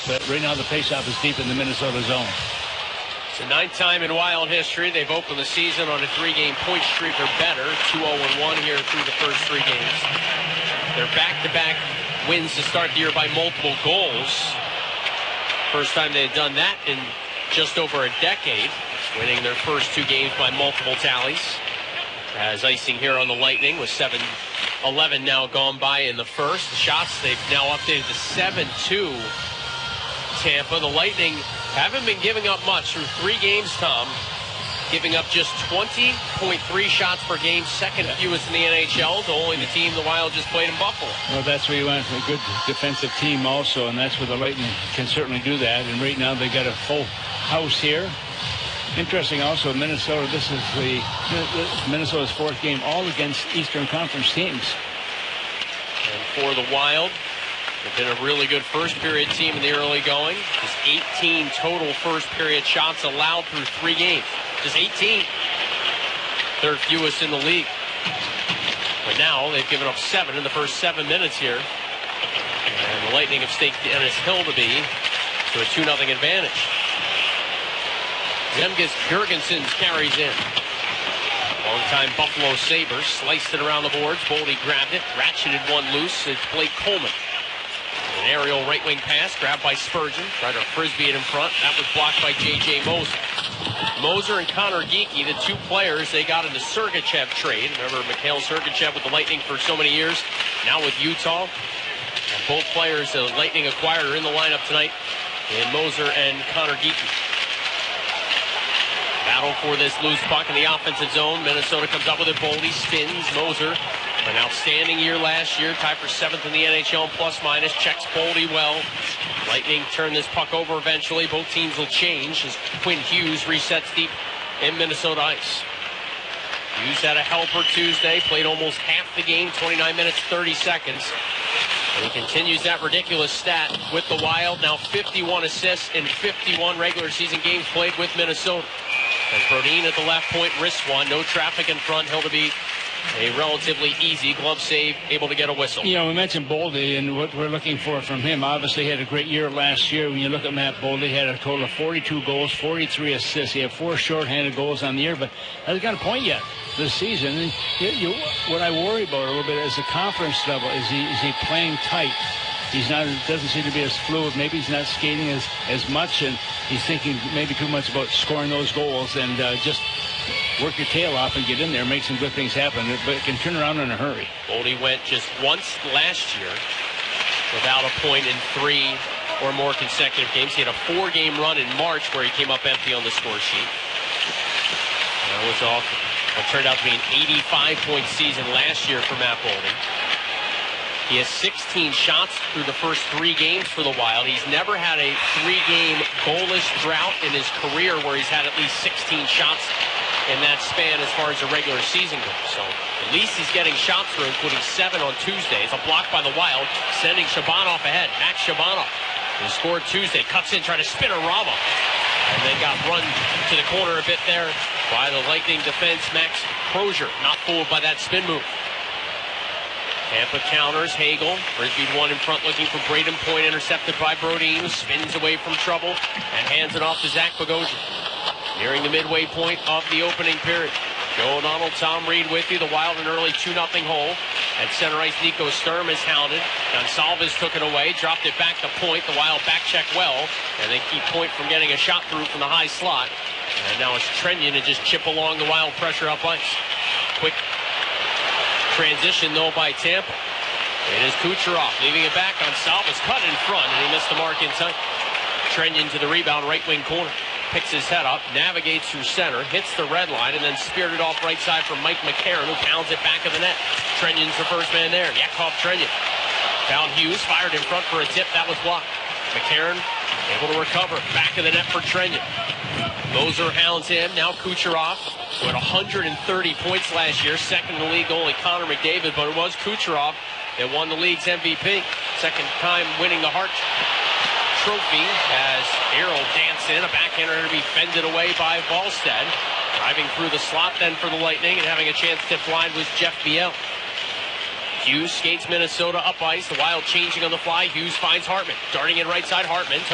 but right now the faceoff is deep in the Minnesota zone. It's the 9th time in Wild history they've opened the season on a 3-game point streak or better. 2-0-1 here through the first 3 games. Their back-to-back wins to start the year by multiple goals. First time they've done that in just over a decade, winning their first 2 games by multiple tallies. As icing here on the Lightning with 7-11 now gone by in the first. The shots they've now updated to 7-2. Tampa, the Lightning haven't been giving up much through 3 games, Tom. Giving up just 20.3 shots per game, second fewest in the NHL to only the team the Wild just played in Buffalo. Well, that's where you want a good defensive team also, and that's where the Lightning can certainly do that. And right now they got a full house here. Interesting also, Minnesota, this is Minnesota's 4th game all against Eastern Conference teams. And for the Wild, they've been a really good first period team in the early going. Just 18 total first period shots allowed through 3 games. Just 18. 3rd fewest in the league. But now they've given up 7 in the first 7 minutes here. And the Lightning have staked Dennis Hill to be to a 2-0 advantage. Zemgus Girgensons carries in. Longtime Buffalo Sabres sliced it around the boards. Boldy grabbed it, ratcheted one loose. It's Blake Coleman. An aerial right-wing pass grabbed by Spurgeon. Tried to frisbee it in front. That was blocked by J.J. Moser. Moser and Connor Geekie, the 2 players they got in the Sergachev trade. Remember Mikhail Sergachev with the Lightning for so many years. Now with Utah. And both players the Lightning acquired are in the lineup tonight. And Moser and Connor Geekie. Battle for this loose puck in the offensive zone. Minnesota comes up with it. Boldy spins. Moser, an outstanding year last year, tied for 7th in the NHL in plus-minus. Checks Boldy well. Lightning turn this puck over eventually. Both teams will change as Quinn Hughes resets deep in Minnesota ice. Hughes had a helper Tuesday. Played almost half the game, 29 minutes, 30 seconds. And he continues that ridiculous stat with the Wild. Now 51 assists in 51 regular season games played with Minnesota. And Brodin at the left point, wrist one, no traffic in front. He'll to be a relatively easy glove save, able to get a whistle. You know, we mentioned Boldy and what we're looking for from him. Obviously, he had a great year last year. When you look at Matt Boldy, he had a total of 42 goals, 43 assists. He had 4 shorthanded goals on the year, but hasn't got a point yet this season. And what I worry about a little bit is the confidence level. Is he playing tight? He's not. Doesn't seem to be as fluid. Maybe he's not skating as much, and he's thinking maybe too much about scoring those goals and just work your tail off and get in there, make some good things happen, but it can turn around in a hurry. Boldy went just once last year without a point in 3 or more consecutive games. He had a 4-game run in March where he came up empty on the score sheet. That was all what turned out to be an 85-point season last year for Matt Boldy. He has 16 shots through the first 3 games for the Wild. He's never had a 3-game goalless drought in his career where he's had at least 16 shots in that span as far as the regular season goes. So at least he's getting shots through, including 7 on Tuesday. It's a block by the Wild, sending Shabanov ahead. Max Shabanov, who scored Tuesday, cuts in, trying to spin a Rama. And then got run to the corner a bit there by the Lightning defense, Max Crozier. Not fooled by that spin move. Tampa counters. Hagel, frisbeed one in front, looking for Braden Point, intercepted by Brodin, who spins away from trouble and hands it off to Zach Bogosian. Nearing the midway point of the opening period. Joe O'Donnell, Tom Reed with you. The Wild an early 2-0 hole. At center ice, Nico Sturm is hounded. Gonsalves took it away, dropped it back to Point. The Wild back check well, and they keep Point from getting a shot through from the high slot. And now it's Trenyon to just chip along the Wild pressure up ice. Quick transition, though, by Tampa. It is Kucherov leaving it back. Gonsalves cut in front, and he missed the mark in time. Trenyon to the rebound, right wing corner. Picks his head up, navigates through center, hits the red line, and then speared it off right side for Mike McCarron, who pounds it back of the net. Trenyon's the first man there. Yakov Trenyon. Found Hughes, fired in front for a tip. That was blocked. McCarron able to recover. Back of the net for Trenyon. Moser hounds him. Now Kucherov, who had 130 points last year. Second in the league, only Connor McDavid, but it was Kucherov that won the league's MVP. Second time winning the Hart Trophy as Errol danced in. A backhander to be fended away by Wallstedt. Driving through the slot then for the Lightning and having a chance to fly was Jeff Viel. Hughes skates Minnesota up ice. The Wild changing on the fly. Hughes finds Hartman. Darting in right side, Hartman.